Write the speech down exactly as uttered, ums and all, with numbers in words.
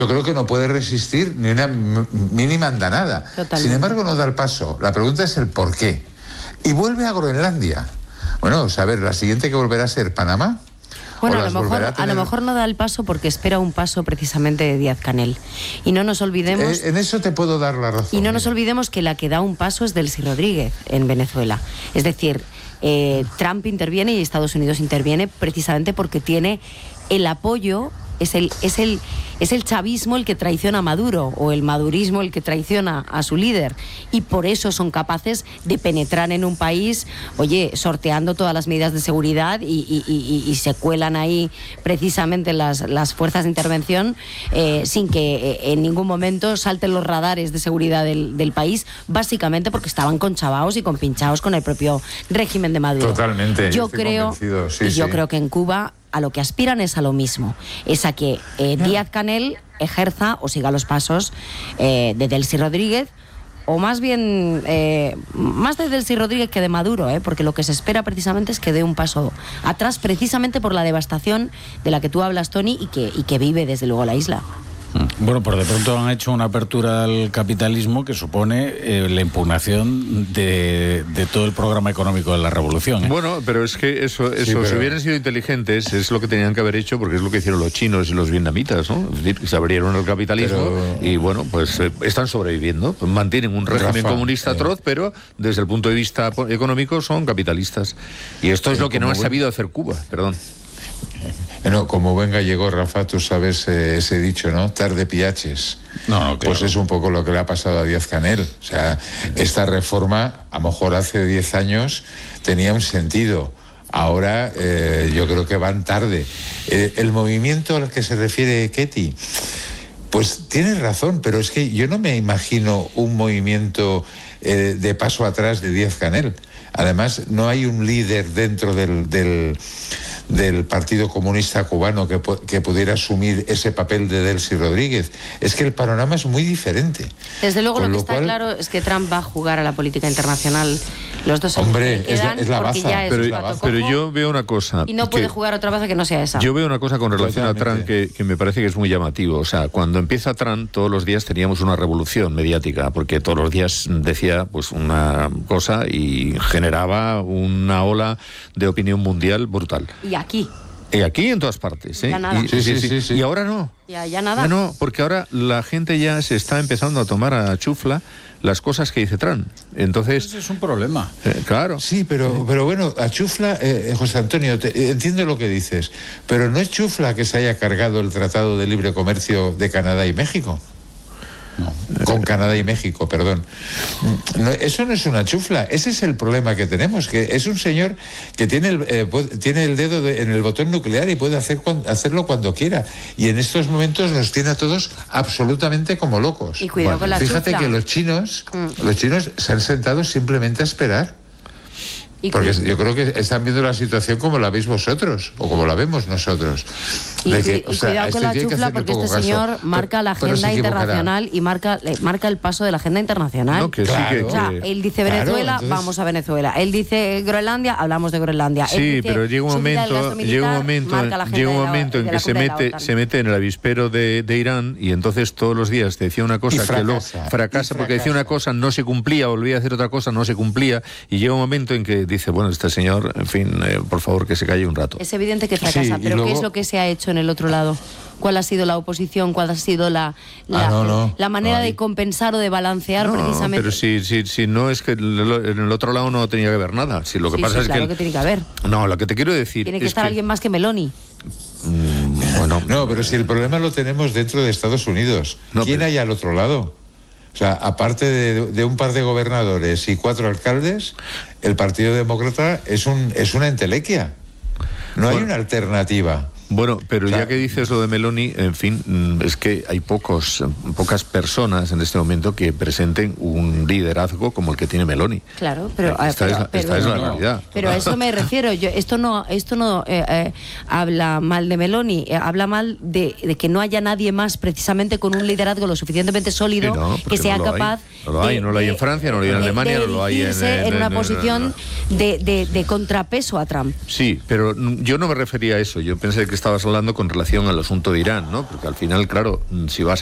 yo creo que no puede resistir ni una mínima andanada. Totalmente. Sin embargo, no da el paso. La pregunta es el por qué. Y vuelve a Groenlandia. Bueno, a ver, la siguiente que volverá a ser Panamá. Bueno, a lo, mejor, a, tener... a lo mejor no da el paso porque espera un paso precisamente de Díaz-Canel. Y no nos olvidemos... Eh, en eso te puedo dar la razón. Y no mira. nos olvidemos que la que da un paso es Delcy Rodríguez en Venezuela. Es decir, eh, Trump interviene y Estados Unidos interviene precisamente porque tiene el apoyo... Es el, es, el, es el chavismo el que traiciona a Maduro, o el madurismo el que traiciona a su líder, y por eso son capaces de penetrar en un país, oye, sorteando todas las medidas de seguridad, y, y, y, y se cuelan ahí precisamente las, las fuerzas de intervención eh, sin que eh, en ningún momento salten los radares de seguridad del, del país, básicamente porque estaban conchavaos y compinchados con el propio régimen de Maduro. Totalmente. Yo creo, sí, y yo sí. creo que en Cuba a lo que aspiran es a lo mismo, es a que eh, Díaz-Canel ejerza o siga los pasos eh, de Delcy Rodríguez, o más bien, eh, más de Delcy Rodríguez que de Maduro, eh, porque lo que se espera precisamente es que dé un paso atrás, precisamente por la devastación de la que tú hablas, Tony, y que, y que vive desde luego la isla. Bueno, por de pronto han hecho una apertura al capitalismo que supone eh, la impugnación de, de todo el programa económico de la revolución. ¿eh? Bueno, pero es que eso, eso sí, pero... si hubieran sido inteligentes, es lo que tenían que haber hecho, porque es lo que hicieron los chinos y los vietnamitas, ¿no? Es decir, se abrieron al capitalismo pero... y, bueno, pues eh, están sobreviviendo. Mantienen un régimen Rafa, comunista atroz, eh... pero desde el punto de vista económico son capitalistas. Y esto es lo que no ha sabido hacer Cuba, perdón. Bueno, como buen gallego, Rafa, tú sabes eh, ese dicho, ¿no? Tarde piaches. No, no, claro. Pues es un poco lo que le ha pasado a Díaz-Canel. O sea, esta reforma, a lo mejor hace diez años, tenía un sentido. Ahora eh, yo creo que van tarde. Eh, el movimiento al que se refiere Ketty, pues tienes razón, pero es que yo no me imagino un movimiento eh, de paso atrás de Díaz-Canel. Además, no hay un líder dentro del... del del Partido Comunista Cubano que, que pudiera asumir ese papel de Delcy Rodríguez. Es que el panorama es muy diferente. Desde luego, lo que lo está cual... claro es que Trump va a jugar a la política internacional los dos años Hombre, que quedan, es la, es la baza. Ya es pero, la baza. pero yo veo una cosa... Y no puede jugar otra baza que no sea esa. Yo veo una cosa con relación Totalmente. a Trump que, que me parece que es muy llamativo. O sea, cuando empieza Trump, todos los días teníamos una revolución mediática, porque todos los días decía pues una cosa y generaba una ola de opinión mundial brutal. Y aquí. Y aquí en todas partes, ¿eh? Ya nada. Y, sí, sí, sí, sí. y ahora no. Ya, ya nada. Ya no, porque ahora la gente ya se está empezando a tomar a chufla las cosas que dice Trump. Entonces... Eso es un problema. Eh, claro. Sí, pero, pero bueno, a chufla, eh, José Antonio, te, eh, entiendo lo que dices, pero no es chufla que se haya cargado el Tratado de Libre Comercio de Canadá y México. No. Con Canadá y México, perdón. No, eso no es una chufla, ese es el problema que tenemos, que es un señor que tiene el, eh, tiene el dedo de, en el botón nuclear y puede hacer, hacerlo cuando quiera. Y en estos momentos nos tiene a todos absolutamente como locos. Y cuidado bueno, con la Fíjate chufla. que los chinos, mm. los chinos se han sentado simplemente a esperar. Porque yo creo que están viendo la situación como la veis vosotros, o como la vemos nosotros. Y, que, y o sea, cuidado con la chufla, porque este caso. señor marca pero, la agenda internacional y marca, marca el paso de la agenda internacional. No, que claro. sí, que, o sea, él dice Venezuela, claro, entonces... vamos a Venezuela. Él dice Groenlandia, hablamos de Groenlandia. Sí, dice, pero llega un momento, militar, llega un momento, llega un momento en que se mete, se mete en el avispero de, de Irán, y entonces todos los días decía una cosa fracasa, que luego fracasa porque decía una cosa, no se cumplía, volvía a hacer otra cosa, no se cumplía, y llega un momento en que dice, bueno, este señor en fin, eh, por favor, que se calle un rato. Es evidente que fracasa, sí, pero luego... ¿qué es lo que se ha hecho en el otro lado? ¿Cuál ha sido la oposición? ¿Cuál ha sido la, la, ah, no, no. la manera no, de compensar o de balancear no, precisamente? Pero si, si, si no es que en el otro lado no tenía que haber nada. Si lo que sí, pasa sí, es claro que, que tiene que haber. No, lo que te quiero decir tiene que es estar que... alguien más que Meloni. Mm, bueno, no, pero si el problema lo tenemos dentro de Estados Unidos, no, ¿quién pero... hay al otro lado? O sea, aparte de, de un par de gobernadores y cuatro alcaldes, el Partido Demócrata es un es una entelequia. No bueno, hay una alternativa. Bueno, pero o sea, ya que dices lo de Meloni, en fin, es que hay pocos, pocas personas en este momento que presenten un liderazgo como el que tiene Meloni. Claro, pero esta, pero, es, pero, esta es la no, realidad. Pero a eso me refiero. Yo esto no esto no eh, eh, habla mal de Meloni, eh, habla mal de, de que no haya nadie más precisamente con un liderazgo lo suficientemente sólido sí, no, que sea no capaz. Hay. No lo hay, de, no lo hay en Francia, no lo hay en de, Alemania, de no lo hay en, en, en una en, posición en, en, en, de, de, de contrapeso a Trump. Sí, pero yo no me refería a eso. Yo pensé que estabas hablando con relación al asunto de Irán, ¿no? Porque al final, claro, si vas